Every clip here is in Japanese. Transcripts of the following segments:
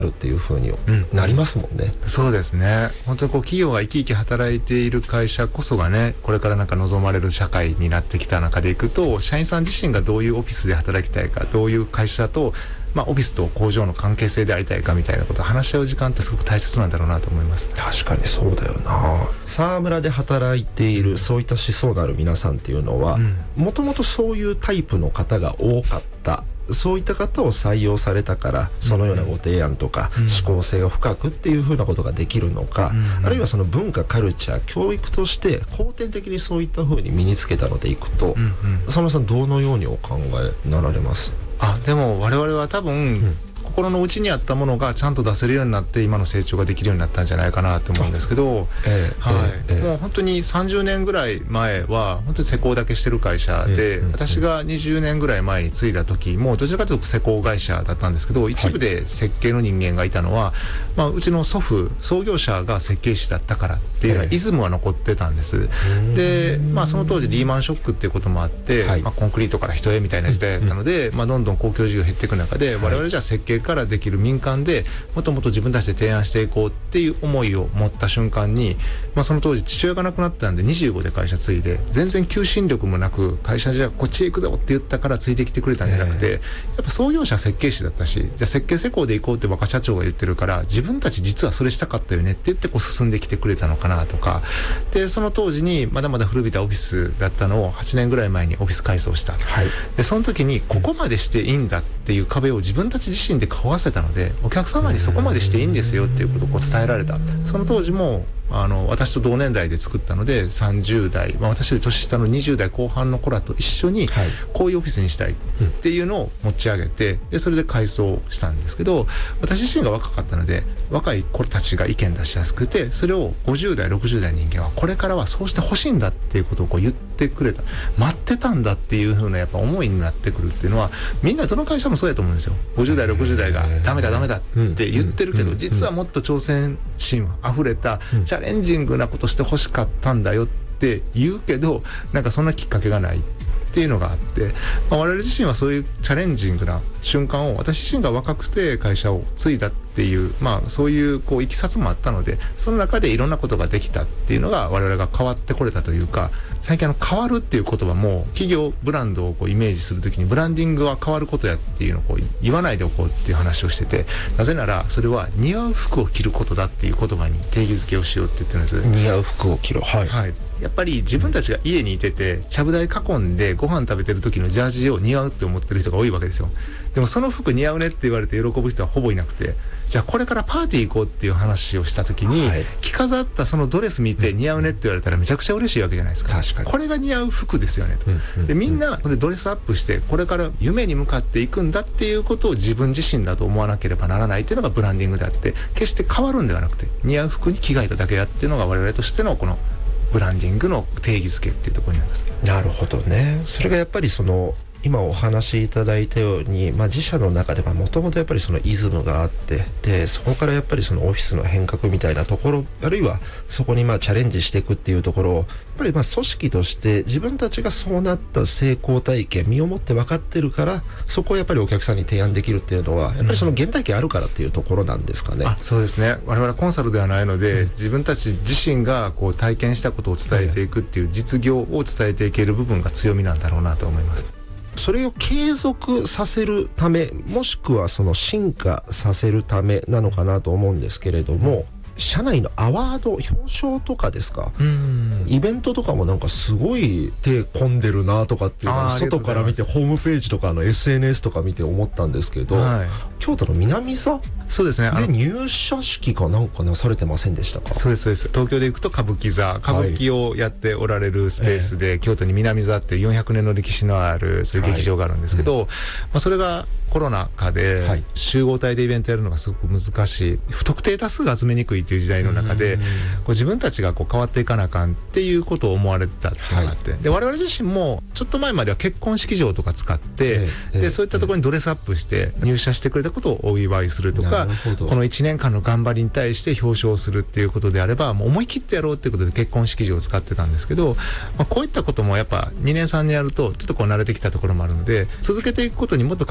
るっていう風になりますもんね。 そうですね。本当にこう企業が生き生き働いている会社こそがね、これからなんか望まれる社会になってきた中でいくと、社員さん自身がどういうオフィスで働きたいか、どういう会社とオフィスと工場の関係性でありたいかみたいなことを話し合う時間ってすごく大切なんだろうなと思います。 確かにそうだよな。沢村で働いているそういった思想のある皆さんっていうのは、もともとそういうタイプの方が多かった。そういった方を採用されたからそのようなご提案とか思考性を深くっていうふうなことができるのか、あるいはその文化カルチャー教育として後天的にそういったふうに身につけたのでいくと、沢村さんどのようにお考えになられます？ でも我々は多分、心の内にあったものがちゃんと出せるようになって今の成長ができるようになったんじゃないかなと思うんですけど、もう本当に30年ぐらい前は本当に施工だけしてる会社で、私が20年ぐらい前に継いだ時もどちらかというと施工会社だったんですけど、一部で設計の人間がいたのは、うちの祖父創業者が設計士だったからっていうようなイズムは残ってたんです。で、その当時リーマンショックっていうこともあって、コンクリートから人へみたいな時代だったので、どんどん公共事業減っていく中で、我々じゃあ設計からできる民間でもっともっと自分たちで提案していこうっていう思いを持った瞬間に、その当時父親が亡くなったんで25で会社継いで、全然求心力もなく会社じゃこっちへ行くぞって言ったからついてきてくれたんじゃなくて、やっぱ創業者設計士だったし、じゃあ設計施工で行こうって若社長が言ってるから自分たち実はそれしたかったよねって言ってこう進んできてくれたのかなとかで、その当時にまだまだ古びたオフィスだったのを8年ぐらい前にオフィス改装した、でその時にここまでしていいんだっていう壁を自分たち自身で壊せたので、お客様にそこまでしていいんですよっていうことをこう伝えられた。その当時も私と同年代で作ったので30代、私より年下の20代後半の子らと一緒にこういうオフィスにしたいっていうのを持ち上げて、でそれで改装したんですけど、私自身が若かったので若い子たちが意見出しやすくて、それを50代60代の人間はこれからはそうしてほしいんだっていうことをこう言ってくれた、待ってたんだっていう風なやっぱ思いになってくるっていうのは、みんなどの会社もそうやと思うんですよ。50代60代がダメだダメだって言ってるけど、実はもっと挑戦心あふれたチャレンジングなことしてほしかったんだよって言うけど、なんかそんなきっかけがないっていうのがあって、我々自身はそういうチャレンジングな瞬間を、私自身が若くて会社を継いだっていう、そういうこういきさつもあったので、その中でいろんなことができたっていうのが我々が変わってこれたというか、最近変わるっていう言葉も企業ブランドをこうイメージするときにブランディングは変わることやっていうのをこう言わないでおこうっていう話をしてて、なぜならそれは似合う服を着ることだっていう言葉に定義づけをしようって言ってるんです。 似合う服を着る、 やっぱり自分たちが家にいててちゃぶ台囲んでご飯食べてる時のジャージを似合うって思ってる人が多いわけですよ。でもその服似合うねって言われて喜ぶ人はほぼいなくて、じゃあこれからパーティー行こうっていう話をした時に、着飾ったそのドレス見て似合うねって言われたらめちゃくちゃ嬉しいわけじゃないですか。 確かにこれが似合う服ですよねと、でみんなそれドレスアップしてこれから夢に向かっていくんだっていうことを自分自身だと思わなければならないっていうのがブランディングであって、決して変わるんではなくて似合う服に着替えただけやっていうのが我々としてのこのブランディングの定義づけっていうところになります。 なるほどね。それがやっぱりその今お話しいただいたように、自社の中でもともとやっぱりそのイズムがあって、でそこからやっぱりそのオフィスの変革みたいなところ、あるいはそこにチャレンジしていくっていうところをやっぱり組織として自分たちがそうなった成功体験身をもって分かってるから、そこをやっぱりお客さんに提案できるっていうのはやっぱりその原体験あるからっていうところなんですかね。 そうですね。我々コンサルではないので、自分たち自身がこう体験したことを伝えていくっていう実業を伝えていける部分が強みなんだろうなと思います。 それを継続させるため、もしくはその進化させるためなのかなと思うんですけれども、社内のアワード表彰とかですか、イベントとかもなんかすごい手込んでるなとかっていうのを外から見てホームページとかSNS とか見て思ったんですけど、京都の南座そうですね。 で入社式かなんかなされてませんでしたか？ そうですそうです。東京で行くと歌舞伎座、歌舞伎をやっておられるスペースで、京都に南座っていう400年の歴史のあるそういう劇場があるんですけど、それがコロナ禍で集合体でイベントやるのがすごく難しい、不特定多数が集めにくいという時代の中で、こう自分たちがこう変わっていかなあかんっていうことを思われてたっていうのがあって、で我々自身もちょっと前までは結婚式場とか使って、でそういったところにドレスアップして入社してくれたことをお祝いするとか、この1年間の頑張りに対して表彰するっていうことであれば、もう思い切ってやろうっていうことで結婚式場を使ってたんですけど、こういったこともやっぱ2年3年やるとちょっとこう慣れてきたところもあるので、続けていくことにもっと革新的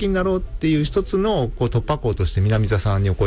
になろうっていう一つのこう突破口として南座さんにお声